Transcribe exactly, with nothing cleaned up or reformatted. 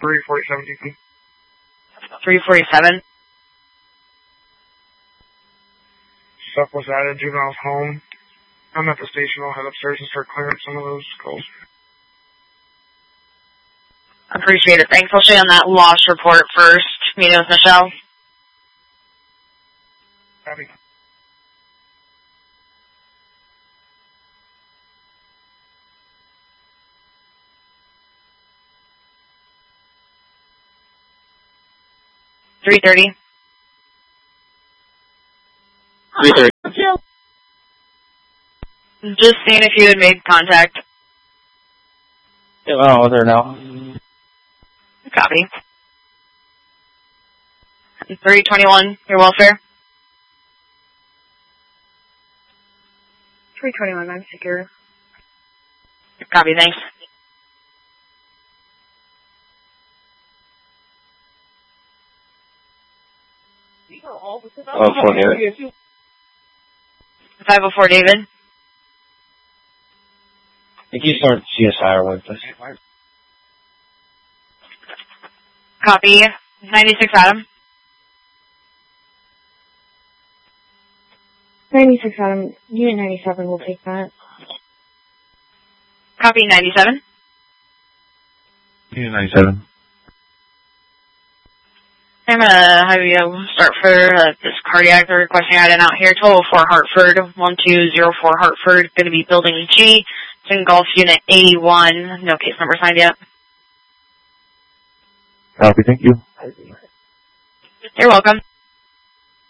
three forty-seven D P. three forty-seven. Stuff was added, juvenile's home. I'm at the station, I'll head upstairs and start clearing some of those calls. Appreciate it. Thanks. I'll show you on that loss report first. Meeting with Michelle. Copy. three thirty. three thirty. Just seeing if you had made contact. Yeah, oh, there now. Copy. three twenty-one, your welfare. three twenty-one, I'm secure. Copy, thanks. Oh, for David. five oh four, David. I think you start C S I or one, please. Copy. ninety-six, Adam. ninety-six, Adam. Unit ninety-seven will take that. Copy, ninety-seven. Unit ninety-seven. I'm going to have you start for uh, this cardiac they're requesting item out here. twelve oh four Hartford, one two zero four Hartford. Going to be building G. It's in Golf Unit eighty-one. No case number signed yet. Copy, thank you. You're welcome.